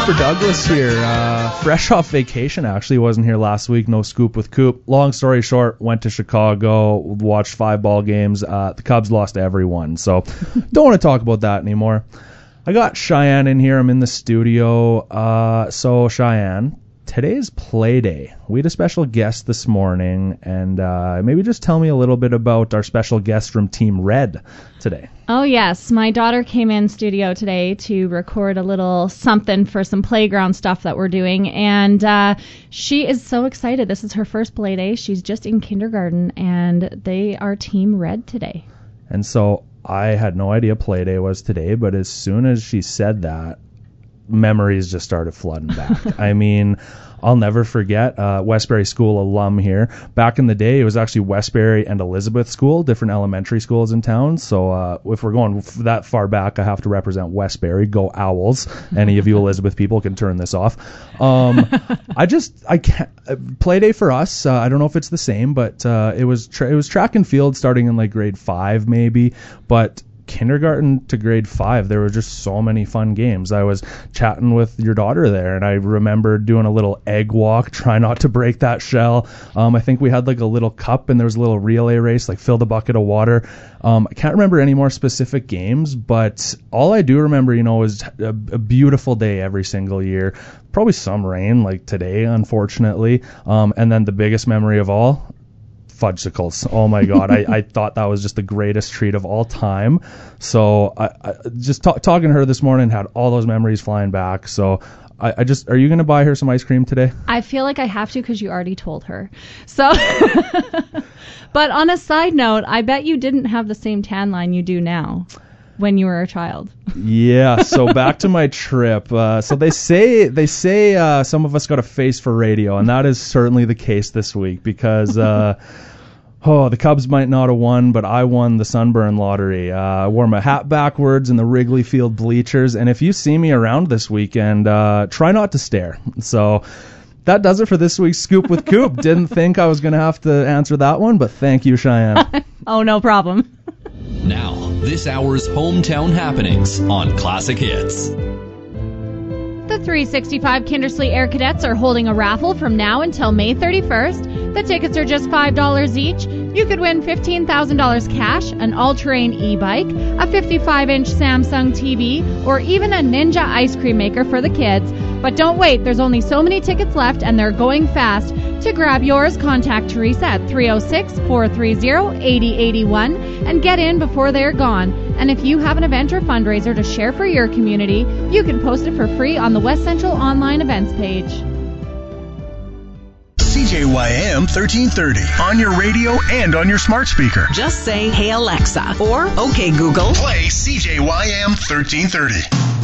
Cooper Douglas here. Fresh off vacation, actually. Wasn't here last week. No scoop with Coop. Long story short, went to Chicago, watched 5 ball games. The Cubs lost everyone, so don't want to talk about that anymore. I got Cheyenne in here. I'm in the studio. So Cheyenne, today's play day. We had a special guest this morning, and maybe just tell me a little bit about our special guest from Team Red today. Oh, yes. My daughter came in studio today to record a little something for some playground stuff that we're doing, and she is so excited. This is her first play day. She's just in kindergarten, and they are Team Red today. And so I had no idea play day was today, but as soon as she said that, memories just started flooding back. I mean, I'll never forget, Westbury School alum here. Back in the day, it was actually Westbury and Elizabeth School, different elementary schools in town. So if we're going that far back, I have to represent Westbury. Go Owls. Any of you Elizabeth people can turn this off. I can't. Play day for us, I don't know if it's the same, but it was track and field starting in like grade 5 maybe, but kindergarten to grade 5, there were just so many fun games. I was chatting with your daughter there, and I remember doing a little egg walk, try not to break that shell. I think we had like a little cup, and there was a little relay race, like fill the bucket of water. I can't remember any more specific games, but all I do remember, is a beautiful day every single year. Probably some rain, like today, unfortunately. And then the biggest memory of all, fudgesicles. Oh my God. I thought that was just the greatest treat of all time. So I just talking to her this morning, had all those memories flying back. So are you going to buy her some ice cream today? I feel like I have to because you already told her. So, but on a side note, I bet you didn't have the same tan line you do now when you were a child. Yeah, so back to my trip. So they say some of us got a face for radio, and that is certainly the case this week because the Cubs might not have won, but I won the sunburn lottery. I wore my hat backwards in the Wrigley Field bleachers, and if you see me around this weekend, try not to stare. So that does it for this week's Scoop with Coop. Didn't think I was going to have to answer that one, but thank you, Cheyenne. Oh, no problem. Now, this hour's hometown happenings on Classic Hits. The 365 Kindersley Air Cadets are holding a raffle from now until May 31st. The tickets are just $5 each. You could win $15,000 cash, an all-terrain e-bike, a 55-inch Samsung TV, or even a Ninja ice cream maker for the kids. But don't wait, there's only so many tickets left and they're going fast. To grab yours, contact Teresa at 306-430-8081 and get in before they're gone. And if you have an event or fundraiser to share for your community, you can post it for free on the West Central online events page. CJYM 1330 on your radio and on your smart speaker. Just say, "Hey Alexa," or "Okay Google." Play CJYM 1330.